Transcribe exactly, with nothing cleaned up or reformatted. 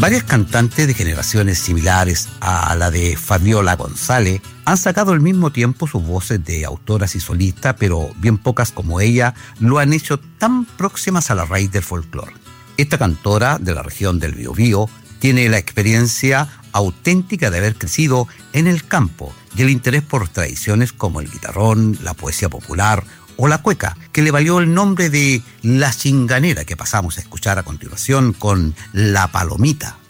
Varias cantantes de generaciones similares a la de Fabiola González han sacado al mismo tiempo sus voces de autoras y solistas, pero bien pocas como ella lo han hecho tan próximas a la raíz del folclore. Esta cantora de la región del Biobío tiene la experiencia auténtica de haber crecido en el campo y el interés por tradiciones como el guitarrón, la poesía popular o la cueca, que le valió el nombre de La Chinganera, que pasamos a escuchar a continuación con La Palomita.